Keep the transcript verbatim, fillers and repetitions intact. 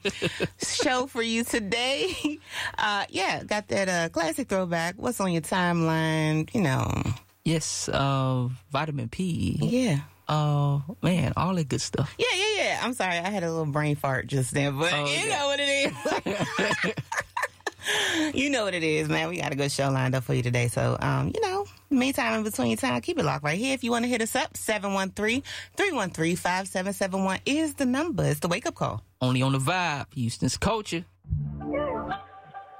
show for you today. Uh, yeah, got that uh, classic throwback. What's on your timeline? You know. Yes, uh, vitamin P. Yeah. Oh, uh, man, all that good stuff. Yeah, yeah, yeah. I'm sorry. I had a little brain fart just then, but oh, you yeah. know what it is. You know what it is, man. We got a good show lined up for you today. So, um, you know, meantime, in between time, keep it locked right here. If you want to hit us up, seven one three, three one three, five seven seven one is the number. It's the wake-up call. Only on the Vibe, Houston's culture. Yeah.